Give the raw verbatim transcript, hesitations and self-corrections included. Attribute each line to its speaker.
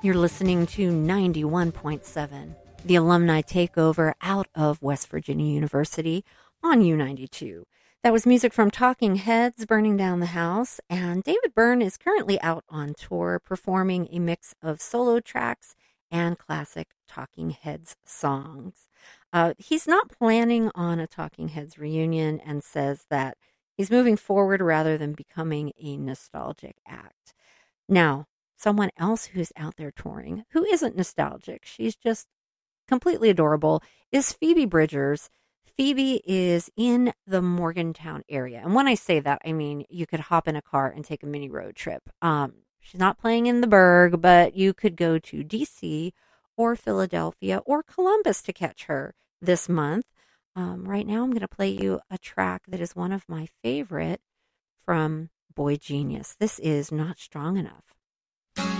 Speaker 1: You're listening to ninety-one point seven, the Alumni Takeover out of West Virginia University on U ninety-two. That was music from Talking Heads, Burning Down the House, and David Byrne is currently out on tour performing a mix of solo tracks and classic Talking Heads songs. Uh, he's not planning on a Talking Heads reunion and says that he's moving forward rather than becoming a nostalgic act. Now, someone else who's out there touring, who isn't nostalgic, she's just completely adorable, is Phoebe Bridgers. Phoebe is in the Morgantown area. And when I say that, I mean you could hop in a car and take a mini road trip. Um, she's not playing in the Berg, but you could go to D C or Philadelphia or Columbus to catch her this month. Um, right now, I'm going to play you a track that is one of my favorite from Boy Genius. This is Not Strong Enough.